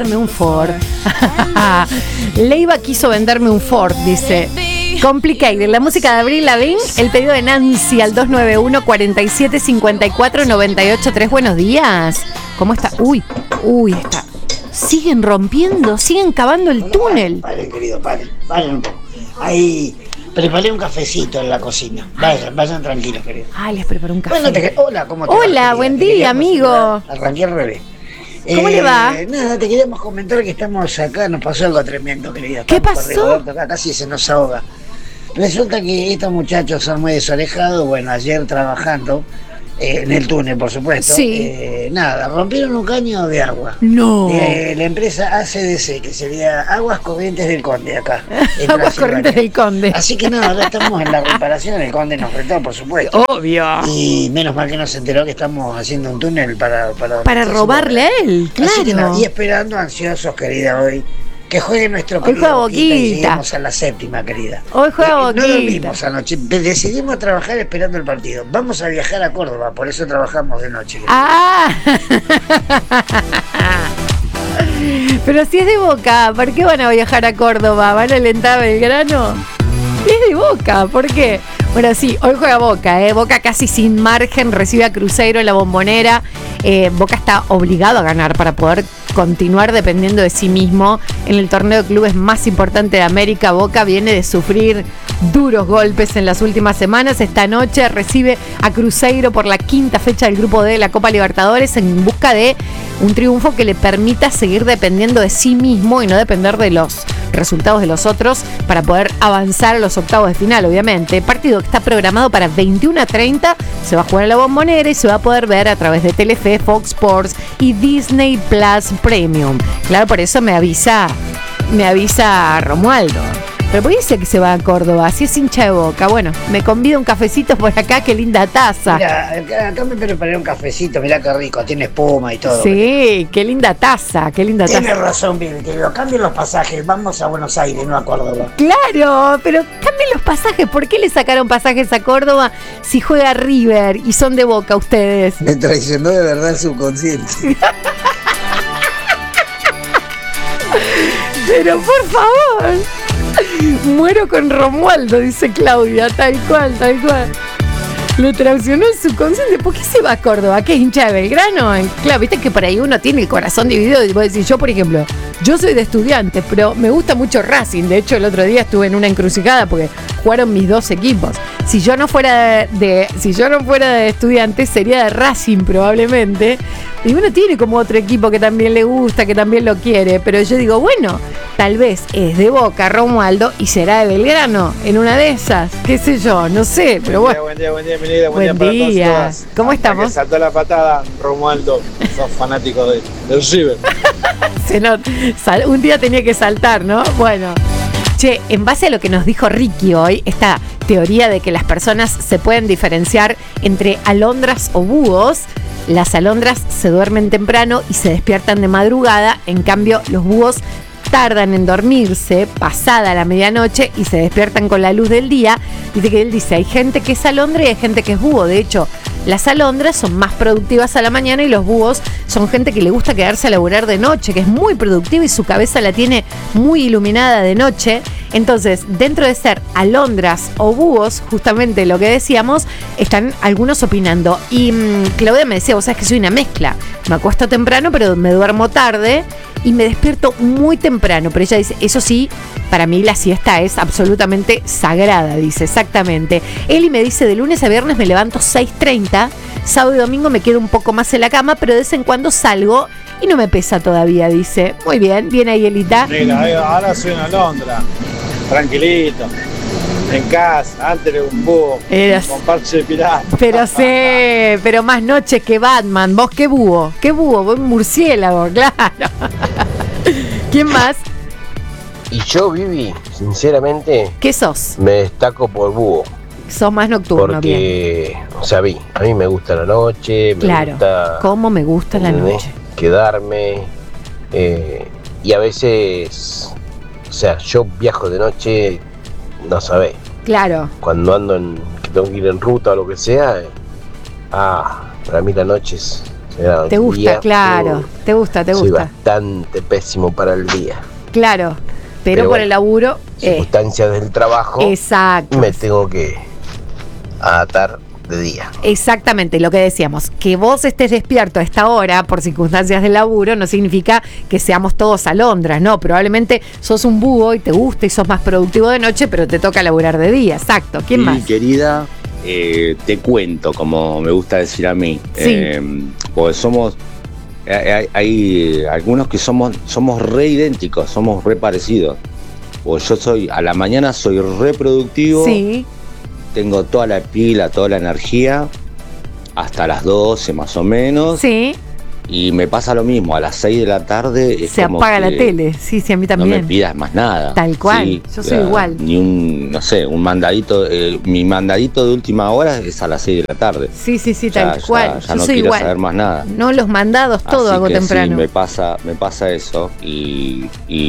Un Ford. Leiva quiso venderme un Ford, dice. Complicated, la música de Avril Lavigne, el pedido de Nancy al 291-4754-983. Buenos días. ¿Cómo está? Uy, está. Siguen rompiendo, siguen cavando el túnel. Paren, querido, paren un poco. Ahí preparé un cafecito en la cocina. Vayan tranquilos, querido. Les preparé un café. Bueno, hola, ¿cómo te va? Hola, buen día, amigo. Arranqué al revés. ¿Cómo le va? Nada, te queríamos comentar que estamos acá, nos pasó algo tremendo, querida. ¿Qué pasó? Acá casi se nos ahoga. Resulta que estos muchachos son muy desalejados, bueno, ayer trabajando en el túnel, por supuesto. Sí. Nada, rompieron un caño de agua. No. La empresa ACDC, que sería Aguas Corrientes del Conde, acá. Aguas Corrientes del Conde. Así que nada, ahora estamos en la reparación, el Conde nos retó, por supuesto. Obvio. Y menos mal que no se enteró que estamos haciendo un túnel para robarle a él, claro. Así que nada, y esperando ansiosos, querida, hoy. Que juegue nuestro hoy juega Boquita. Y lleguemos a la séptima, querida. Hoy juega Boquita. No dormimos anoche, decidimos trabajar esperando el partido. Vamos a viajar a Córdoba, por eso trabajamos de noche. Pero si es de Boca, ¿por qué van a viajar a Córdoba? ¿Van a alentar a Belgrano? Es de Boca, ¿por qué? Bueno, sí, hoy juega Boca, Boca casi sin margen, recibe a Cruzeiro en la Bombonera. Boca está obligado a ganar para poder continuar dependiendo de sí mismo en el torneo de clubes más importante de América. Boca viene de sufrir duros golpes en las últimas semanas. Esta noche recibe a Cruzeiro por la quinta fecha del grupo D de la Copa Libertadores en busca de un triunfo que le permita seguir dependiendo de sí mismo y no depender de los resultados de los otros para poder avanzar a los octavos de final, obviamente. Partido que está programado para 21:30, se va a jugar en la Bombonera y se va a poder ver a través de Telefe, Fox Sports y Disney Plus Premium. Claro, por eso me avisa Romualdo. Pero ¿por qué dice que se va a Córdoba? Si es hincha de Boca. Bueno, me convida un cafecito por acá, qué linda taza. Mira, acá me preparé un cafecito, mirá qué rico, tiene espuma y todo. Sí, qué linda taza, qué linda taza. Tienes razón, Bill, querido, cambien los pasajes, vamos a Buenos Aires, no a Córdoba. Claro, pero cambien los pasajes. ¿Por qué le sacaron pasajes a Córdoba si juega River y son de Boca ustedes? Me traicionó de verdad el subconsciente. Pero por favor. Muero con Romualdo, dice Claudia, tal cual. Lo traicionó el subconsciente. ¿Por qué se va a Córdoba? ¿Qué, hincha de Belgrano? Claro, viste que por ahí uno tiene el corazón dividido. Y vos decís, yo por ejemplo, yo soy de Estudiantes, pero me gusta mucho Racing. De hecho, el otro día estuve en una encrucijada porque jugaron mis dos equipos. Si yo no fuera de Estudiantes, sería de Racing probablemente. Y uno tiene como otro equipo que también le gusta, que también lo quiere. Pero yo digo, bueno, tal vez es de Boca, Romualdo, y será de Belgrano en una de esas. Qué sé yo, no sé, pero bueno. Buen día, Milena. Buen día para todos. ¿Cómo estamos? Que saltó la patada, Romualdo. Sos fanático del River. Un día tenía que saltar, ¿no? Bueno. Che, en base a lo que nos dijo Ricky hoy, esta teoría de que las personas se pueden diferenciar entre alondras o búhos, las alondras se duermen temprano y se despiertan de madrugada, en cambio los búhos tardan en dormirse pasada la medianoche y se despiertan con la luz del día. Él dice, hay gente que es alondra y hay gente que es búho. De hecho, las alondras son más productivas a la mañana y los búhos son gente que le gusta quedarse a laburar de noche, que es muy productiva y su cabeza la tiene muy iluminada de noche. Entonces, dentro de ser alondras o búhos, justamente lo que decíamos, están algunos opinando. Y Claudia me decía, vos sabés que soy una mezcla. Me acuesto temprano, pero me duermo tarde y me despierto muy temprano. Pero ella dice, eso sí, para mí la siesta es absolutamente sagrada, dice, exactamente. Eli me dice, de lunes a viernes me levanto 6:30, sábado y domingo me quedo un poco más en la cama, pero de vez en cuando salgo y no me pesa todavía, dice. Muy bien, bien ahí, Elita. Mira, ahora soy una alondra, tranquilito, en casa, antes era un búho, con parche de pirata. Pero sé, pero más noches que Batman. ¿Vos qué búho? ¿Qué búho? Vos murciélago, claro. ¿Quién más? Y yo, Vivi, sinceramente... ¿Qué sos? Me destaco por búho. Sos más nocturno, porque, bien. O sea, a mí me gusta la noche, claro, gusta... ¿Cómo me gusta la noche? Quedarme, y a veces, o sea, yo viajo de noche, no sabés. Claro. Cuando ando que tengo que ir en ruta o lo que sea, para mí la noche es Te gusta, claro. Te gusta. Soy bastante pésimo para el día. Claro, pero por bueno, el laburo. Circunstancias del trabajo. Exacto. Me tengo que adaptar de día. Exactamente, lo que decíamos, que vos estés despierto a esta hora por circunstancias del laburo no significa que seamos todos alondras, no, probablemente sos un búho y te gusta y sos más productivo de noche, pero te toca laburar de día, exacto. ¿Quién más? Querida, te cuento, como me gusta decir a mí, porque somos, hay algunos que somos re idénticos, somos re parecidos. Pues yo a la mañana soy re productivo. Sí. Tengo toda la pila, toda la energía, hasta las 12 más o menos. Sí. Y me pasa lo mismo, a las 6 de la tarde se apaga la tele, sí, a mí también. No me pidas más nada. Tal cual, yo soy igual. Ni un mandadito, mi mandadito de última hora es a las 6 de la tarde. Sí, tal cual. Ya no quiero saber más nada. No, los mandados, todo así hago que temprano. Sí, me pasa eso y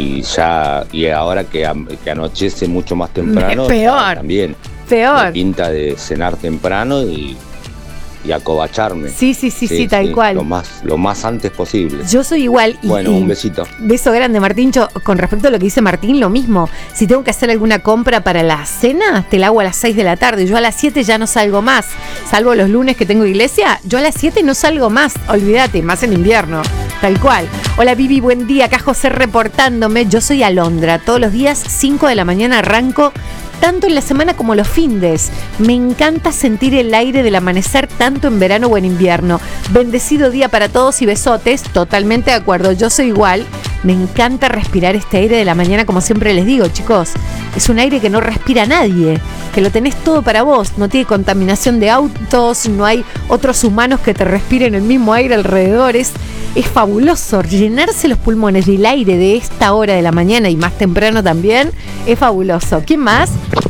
ahora que anochece mucho más temprano. Peor. También. Peor. Me pinta de cenar temprano y acobacharme. Sí, tal cual. Lo más antes posible. Yo soy igual. Un besito. Beso grande, Martíncho. Con respecto a lo que dice Martín, lo mismo. Si tengo que hacer alguna compra para la cena, te la hago a las 6 de la tarde. Yo a las 7 ya no salgo más. Salvo los lunes que tengo iglesia, yo a las 7 no salgo más. Olvídate, más en invierno. Tal cual. Hola, Vivi, buen día. Acá José reportándome. Yo soy alondra. Todos los días, 5 de la mañana arranco, tanto en la semana como los findes. Me encanta sentir el aire del amanecer tanto en verano o en invierno. Bendecido día para todos y besotes. Totalmente de acuerdo, yo soy igual. Me encanta respirar este aire de la mañana, como siempre les digo, chicos. Es un aire que no respira nadie, que lo tenés todo para vos. No tiene contaminación de autos, no hay otros humanos que te respiren el mismo aire alrededor. Es fabuloso. Llenarse los pulmones y el aire de esta hora de la mañana y más temprano también es fabuloso. ¿Quién más?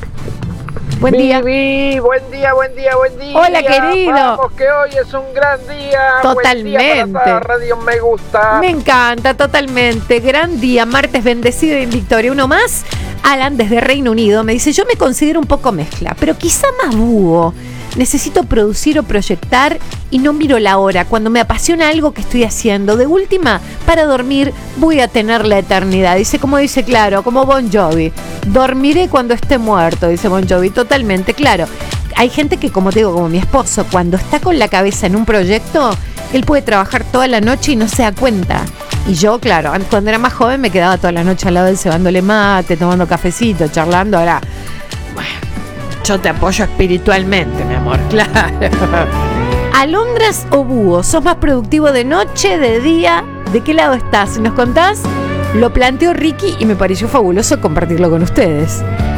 Buen día. Vivi, buen día. Hola, querido. Vamos, que hoy es un gran día. Totalmente. Buen día para Radio Me Gusta. Me encanta, totalmente. Gran día, martes bendecido y en victoria. Uno más. Alan, desde Reino Unido, me dice: yo me considero un poco mezcla, pero quizá más búho. Necesito producir o proyectar y no miro la hora. Cuando me apasiona algo que estoy haciendo, de última, para dormir voy a tener la eternidad. Dice, claro, como Bon Jovi. Dormiré cuando esté muerto, dice Bon Jovi. Totalmente, claro. Hay gente que, como te digo, como mi esposo, cuando está con la cabeza en un proyecto, él puede trabajar toda la noche y no se da cuenta. Y yo, claro, cuando era más joven me quedaba toda la noche al lado de él cebándole mate, tomando cafecito, charlando. Ahora, bueno, yo te apoyo espiritualmente, mi amor, claro. ¿Alondras o búho? ¿Sos más productivo de noche, de día? ¿De qué lado estás? ¿Nos contás? Lo planteó Ricky y me pareció fabuloso compartirlo con ustedes.